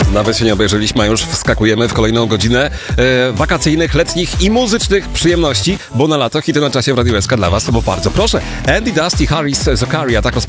Nawet się nie obejrzeliśmy, a już wskakujemy w kolejną godzinę wakacyjnych, letnich i muzycznych przyjemności, bo na lato hity na czasie w Radiu SK dla was, to bo bardzo proszę. Andy Dusty, Harris, Zakaria, tak